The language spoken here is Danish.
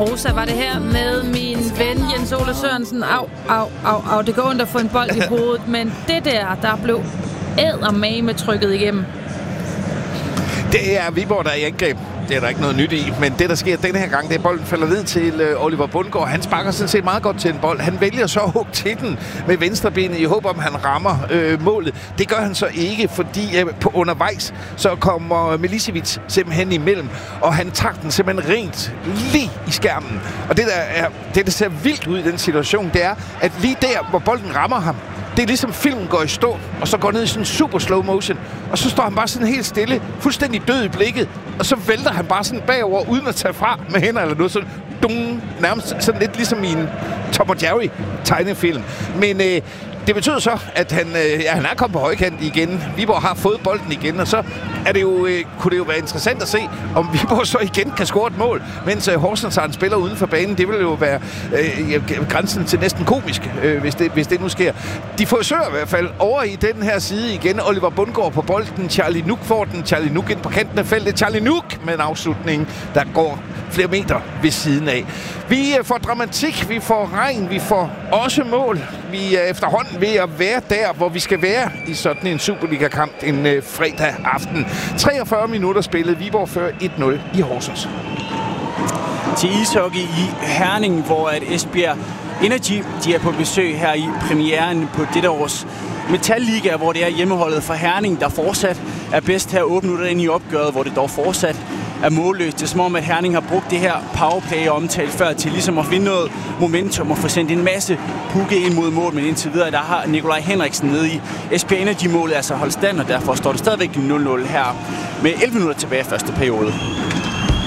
Rosa var det her med min ven Jens Ole Sørensen. Au. Det går ondt at få en bold i hovedet, men det der blev eddermame trykket igennem. Det er Viborg, der er i angreb. Det er der ikke noget nyt i, men det, der sker denne her gang, det er, at bolden falder ned til Oliver Bundgaard. Han sparker sådan set meget godt til en bold. Han vælger så at hugge til den med venstrebenet i håb om, at han rammer målet. Det gør han så ikke, fordi på undervejs, så kommer Milicevic simpelthen imellem, og han tager den simpelthen rent lige i skærmen. Og det, der ser vildt ud i den situation, det er, at lige der, hvor bolden rammer ham, det er ligesom filmen går i stå, og så går ned i sådan en super slow motion, og så står han bare sådan helt stille, fuldstændig død i blikket, og så vælter han bare sådan bagover, uden at tage fra med hænder eller noget, sådan nærmest sådan lidt ligesom i en Tom og Jerry tegnefilm. Men det betyder så, at han er kommet på højkant igen. Viborg har fået bolden igen, og så er det jo, kunne det jo være interessant at se, om Viborg så igen kan score et mål, mens Horsens har en spiller uden for banen. Det vil jo være grænsen til næsten komisk, hvis det nu sker. De forsøger i hvert fald over i den her side igen. Oliver Bundgaard på bolden. Charlie Nuk får den. Charlie Nuk ind på kanten af feltet. Charlie Nuk med en afslutning, der går flere meter ved siden af. Vi får dramatik, vi får regn, vi får også mål. Vi er efterhånden ved at være der, hvor vi skal være i sådan en Superliga-kamp en fredag aften. 43 minutter spillet. Viborg fører 1-0 i Horsens. Til ishockey i Herning, hvor at Esbjerg Energy de er på besøg her i premieren på dette års Metal-liga, hvor det er hjemmeholdet for Herning, der fortsat er bedst her 8 minutter ind i opgøret, hvor det dog fortsat er målløst. Det er som om, at Herning har brugt det her powerplay omtalt før til ligesom at finde noget momentum og få sendt en masse pukke ind mod mål, men indtil videre, der har Nikolaj Henriksen nede i Esbjerg Energy-målet altså holdt stand, og derfor står det stadigvæk 0-0 her med 11 minutter tilbage i første periode.